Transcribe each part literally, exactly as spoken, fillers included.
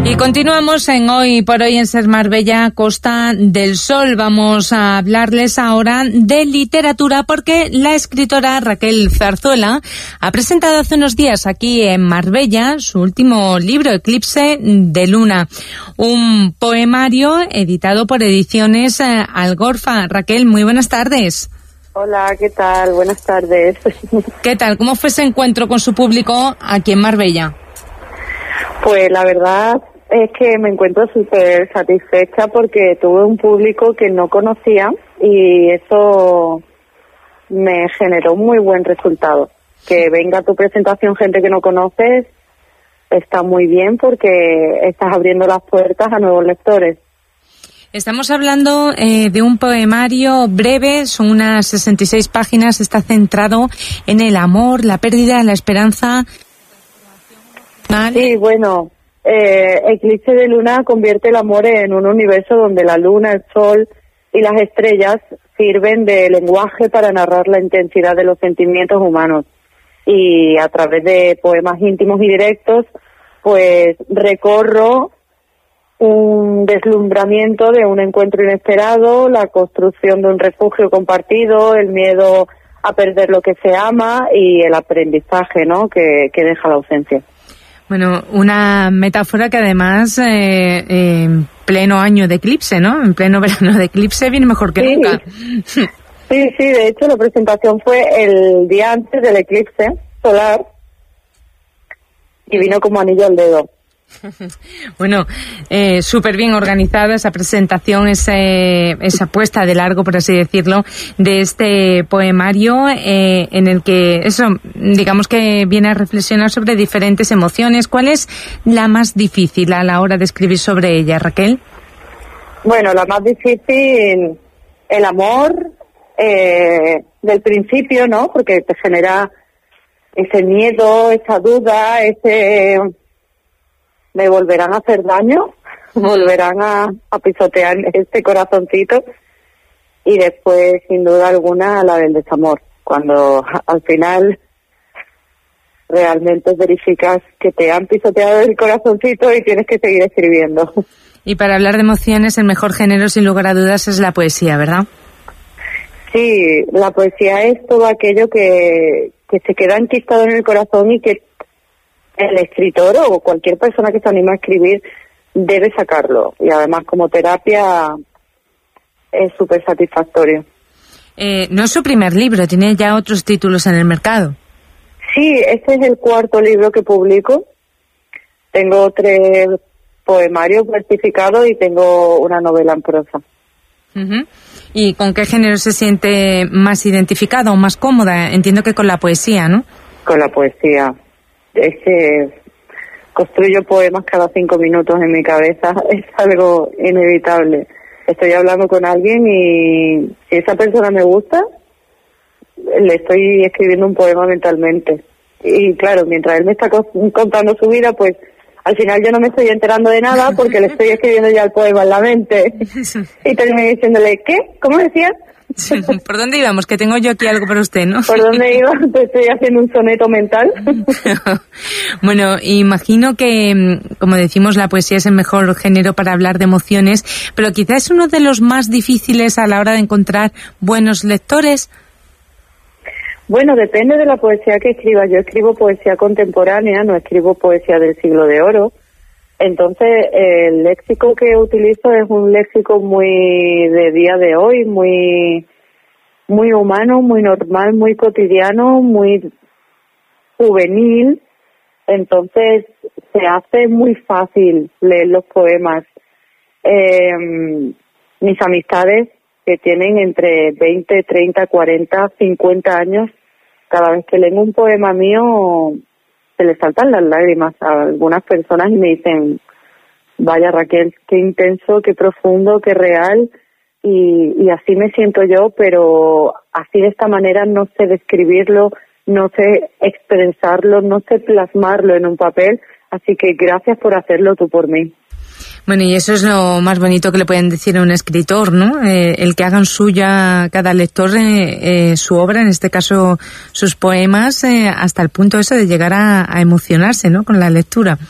Y continuamos en Hoy por Hoy en Ser Marbella, Costa del Sol. Vamos a hablarles ahora de literatura porque la escritora Raquel Zarzuela ha presentado hace unos días aquí en Marbella su último libro, Eclipse de Luna, un poemario editado por Ediciones Algorfa. Raquel, muy buenas tardes. Hola, ¿qué tal? Buenas tardes. ¿Qué tal? ¿Cómo fue ese encuentro con su público aquí en Marbella? Pues la verdad es que me encuentro súper satisfecha porque tuve un público que no conocía y eso me generó muy buen resultado. Que venga a tu presentación gente que no conoces está muy bien porque estás abriendo las puertas a nuevos lectores. Estamos hablando eh, de un poemario breve, son unas sesenta y seis páginas, está centrado en el amor, la pérdida, la esperanza. Sí, bueno, eh, Eclipse de Luna convierte el amor en un universo donde la luna, el sol y las estrellas sirven de lenguaje para narrar la intensidad de los sentimientos humanos. Y a través de poemas íntimos y directos, pues recorro un deslumbramiento de un encuentro inesperado, la construcción de un refugio compartido, el miedo a perder lo que se ama y el aprendizaje, ¿no?, que, que deja la ausencia. Bueno, una metáfora que además eh, eh, en pleno año de eclipse, ¿no? En pleno verano de eclipse viene mejor que sí. nunca. Sí, sí, de hecho la presentación fue el día antes del eclipse solar y vino como anillo al dedo. Bueno, eh, súper bien organizada esa presentación, ese, esa puesta de largo, por así decirlo, de este poemario eh, en el que, eso, digamos que viene a reflexionar sobre diferentes emociones. ¿Cuál es la más difícil a la hora de escribir sobre ella, Raquel? Bueno, la más difícil, el amor eh, del principio, ¿no? Porque te genera ese miedo, esa duda, ese... me volverán a hacer daño, volverán a, a pisotear este corazoncito y después, sin duda alguna, la del desamor, cuando al final realmente verificas que te han pisoteado el corazoncito y tienes que seguir escribiendo. Y para hablar de emociones, el mejor género, sin lugar a dudas, es la poesía, ¿verdad? Sí, la poesía es todo aquello que, que se queda enquistado en el corazón y que el escritor o cualquier persona que se anima a escribir debe sacarlo. Y además como terapia es súper satisfactorio. Eh, no es su primer libro, tiene ya otros títulos en el mercado. Sí, este es el cuarto libro que publico. Tengo tres poemarios versificados y tengo una novela en prosa. Uh-huh. ¿Y con qué género se siente más identificada o más cómoda? Entiendo que con la poesía, ¿no? Con la poesía. Es que construyo poemas cada cinco minutos en mi cabeza, es algo inevitable. Estoy hablando con alguien y si esa persona me gusta, le estoy escribiendo un poema mentalmente. Y claro, mientras él me está contando su vida, pues al final yo no me estoy enterando de nada porque le estoy escribiendo ya el poema en la mente. Y termino diciéndole, ¿qué? ¿Cómo decías? ¿Por dónde íbamos? Que tengo yo aquí algo para usted, ¿no? ¿Por dónde iba? Te estoy haciendo un soneto mental. Bueno, imagino que, como decimos, la poesía es el mejor género para hablar de emociones, pero quizás es uno de los más difíciles a la hora de encontrar buenos lectores. Bueno, depende de la poesía que escriba. Yo escribo poesía contemporánea, no escribo poesía del siglo de oro. Entonces, el léxico que utilizo es un léxico muy de día de hoy, muy muy humano, muy normal, muy cotidiano, muy juvenil. Entonces, se hace muy fácil leer los poemas. Eh, mis amistades que tienen entre veinte, treinta, cuarenta, cincuenta años, cada vez que leen un poema mío se les saltan las lágrimas a algunas personas y me dicen, vaya Raquel, qué intenso, qué profundo, qué real, y, y así me siento yo, pero así de esta manera no sé describirlo, no sé expresarlo, no sé plasmarlo en un papel, así que gracias por hacerlo tú por mí. Bueno, y eso es lo más bonito que le pueden decir a un escritor, ¿no? Eh, el que hagan suya cada lector eh, eh, su obra, en este caso sus poemas, eh, hasta el punto eso de llegar a, a emocionarse, ¿no?, con la lectura.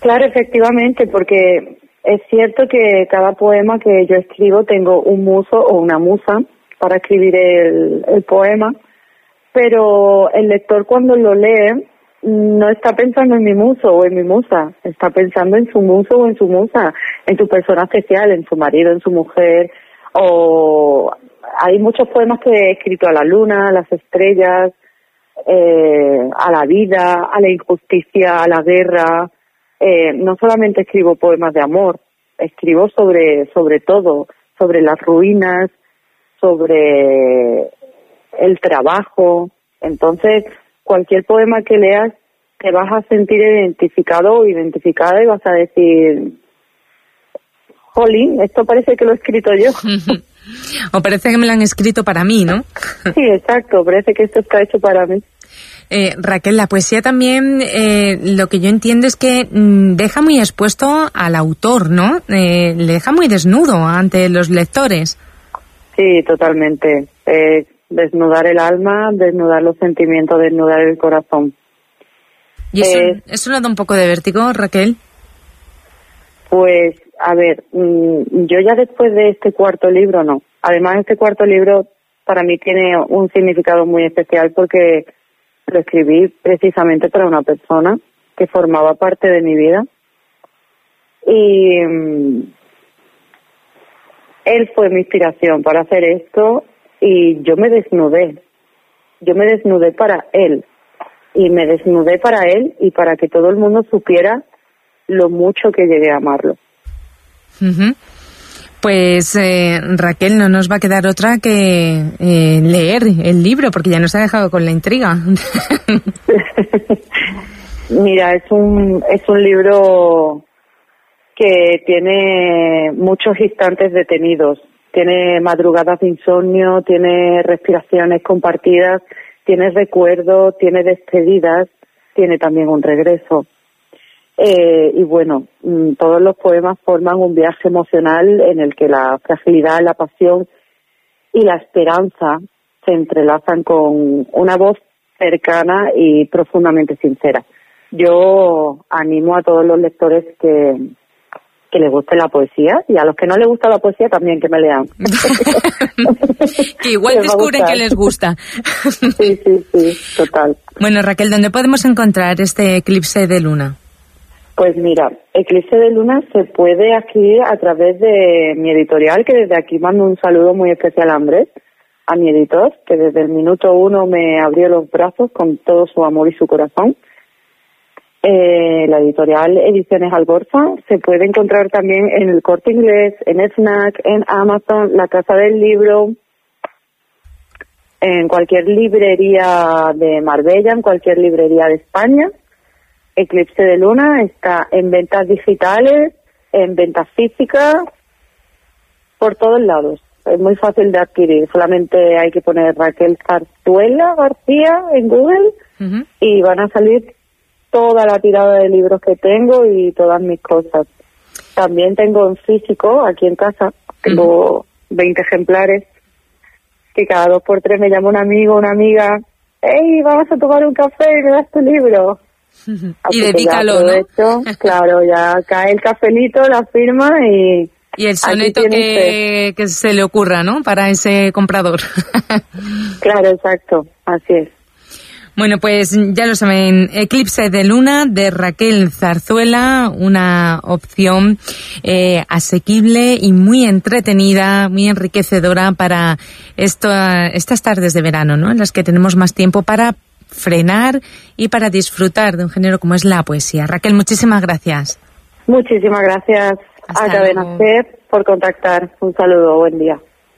Claro, efectivamente, porque es cierto que cada poema que yo escribo tengo un muso o una musa para escribir el, el poema, pero el lector cuando lo lee no está pensando en mi muso o en mi musa, está pensando en su muso o en su musa, en su persona especial, en su marido, en su mujer, o hay muchos poemas que he escrito a la luna, a las estrellas, eh, a la vida, a la injusticia, a la guerra. Eh, no solamente escribo poemas de amor, escribo sobre, sobre todo, sobre las ruinas, sobre el trabajo. Entonces, cualquier poema que leas te vas a sentir identificado o identificada y vas a decir, jolín, esto parece que lo he escrito yo. O parece que me lo han escrito para mí, ¿no? Sí, exacto, parece que esto está hecho para mí. Eh, Raquel, la poesía también, eh, lo que yo entiendo es que mm, deja muy expuesto al autor, ¿no? Eh, le deja muy desnudo ante los lectores. Sí, totalmente. Eh, desnudar el alma, desnudar los sentimientos, desnudar el corazón. ¿Y eso, eh, eso no da un poco de vértigo, Raquel? Pues, a ver, mmm, yo ya después de este cuarto libro, no. Además, este cuarto libro para mí tiene un significado muy especial porque lo escribí precisamente para una persona que formaba parte de mi vida. Y mmm, él fue mi inspiración para hacer esto y yo me desnudé. Yo me desnudé para él. Y me desnudé para él y para que todo el mundo supiera lo mucho que llegué a amarlo. Uh-huh. Pues eh, Raquel, no nos va a quedar otra que eh, leer el libro, porque ya nos ha dejado con la intriga. Mira, es un es un libro que tiene muchos instantes detenidos, tiene madrugadas de insomnio, tiene respiraciones compartidas, tiene recuerdos, tiene despedidas, tiene también un regreso. Eh, y bueno, mmm, todos los poemas forman un viaje emocional en el que la fragilidad, la pasión y la esperanza se entrelazan con una voz cercana y profundamente sincera. Yo animo a todos los lectores que, que les guste la poesía y a los que no les gusta la poesía también que me lean. Que igual descubren que les gusta. Sí, sí, sí, total. Bueno, Raquel, ¿dónde podemos encontrar este Eclipse de Luna? Pues mira, Eclipse de Luna se puede adquirir a través de mi editorial, que desde aquí mando un saludo muy especial a Andrés, a mi editor, que desde el minuto uno me abrió los brazos con todo su amor y su corazón. Eh, la editorial Ediciones Algorza se puede encontrar también en el Corte Inglés, en Fnac, en Amazon, la Casa del Libro, en cualquier librería de Marbella, en cualquier librería de España. Eclipse de Luna está en ventas digitales, en ventas físicas, por todos lados. Es muy fácil de adquirir. Solamente hay que poner Raquel Zarzuela García en Google uh-huh. y van a salir toda la tirada de libros que tengo y todas mis cosas. También tengo en físico, aquí en casa, tengo uh-huh. veinte ejemplares, que cada dos por tres me llama un amigo, una amiga, ¡hey, vamos a tomar un café y me das tu libro! Y dedícalo, ¿no? Claro, ya cae el cafelito, la firma y... Y el soneto que, que se le ocurra, ¿no? Para ese comprador. Claro, exacto, así es. Bueno, pues ya lo saben, Eclipse de Luna de Raquel Zarzuela, una opción eh, asequible y muy entretenida, muy enriquecedora para esto, estas tardes de verano, ¿no? En las que tenemos más tiempo para frenar y para disfrutar de un género como es la poesía. Raquel, muchísimas gracias. Muchísimas gracias a Cadena SER por contactar. Un saludo, buen día.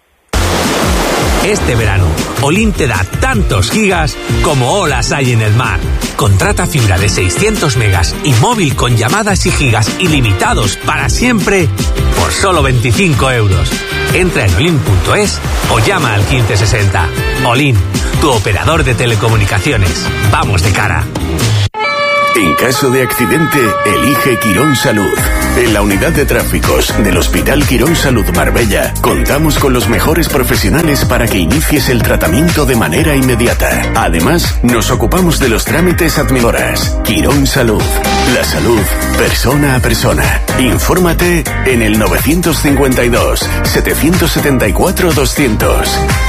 Este verano, Olin te da tantos gigas como olas hay en el mar. Contrata fibra de seiscientos megas y móvil con llamadas y gigas ilimitados para siempre por solo veinticinco euros. Entra en olin punto es o llama al quince sesenta. Olin, tu operador de telecomunicaciones. Vamos de cara. En caso de accidente, elige Quirón Salud. En la unidad de tráficos del Hospital Quirón Salud Marbella, contamos con los mejores profesionales para que inicies el tratamiento de manera inmediata. Además, nos ocupamos de los trámites administrativos. Quirón Salud. La salud, persona a persona. Infórmate en el novecientos cincuenta y dos, setecientos setenta y cuatro, doscientos.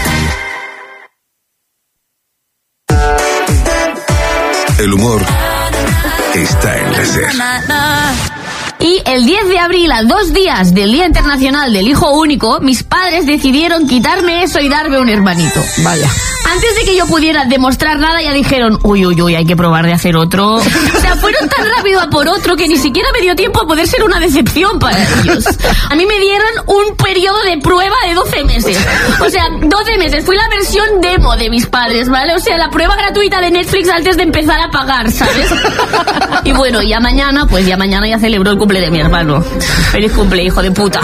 El humor está en la SER. Y el diez de abril, a dos días del Día Internacional del Hijo Único, mis padres decidieron quitarme eso y darme un hermanito. Vaya. Antes de que yo pudiera demostrar nada, ya dijeron, uy, uy, uy, hay que probar de hacer otro. O sea, fueron tan rápido a por otro que ni siquiera me dio tiempo a poder ser una decepción para ellos. A mí me dieron un periodo de prueba de doce meses. O sea, doce meses. Fui la versión demo de mis padres, ¿vale? O sea, la prueba gratuita de Netflix antes de empezar a pagar, ¿sabes? Y bueno, ya mañana, pues ya mañana ya celebró el cumple de mi hermano. Feliz cumple, hijo de puta.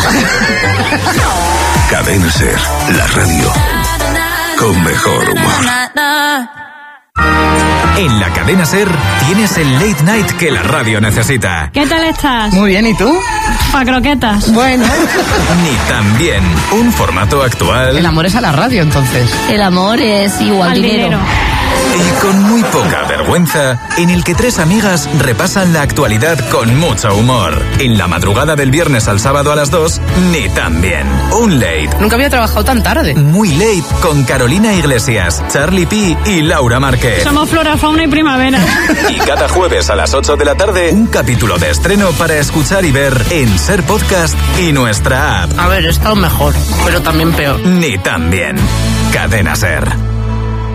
Cadena SER, la radio con mejor humor. En la Cadena SER tienes el late night que la radio necesita. ¿Qué tal estás? Muy bien, ¿y tú? Pa' croquetas. Bueno. Ni tan bien. Un formato actual. El amor es a la radio, entonces. El amor es igual Al dinero. dinero. Y con muy poca vergüenza, en el que tres amigas repasan la actualidad con mucho humor. En la madrugada del viernes al sábado a las dos, ni tan bien. Un late. Nunca había trabajado tan tarde. Muy late con Carolina Iglesias, Charlie P y Laura Márquez. Somos flora, fauna y primavera. Y cada jueves a las ocho de la tarde, un capítulo de estreno para escuchar y ver en SER Podcast y nuestra app. A ver, he estado mejor, pero también peor. Ni tan bien. Cadena SER.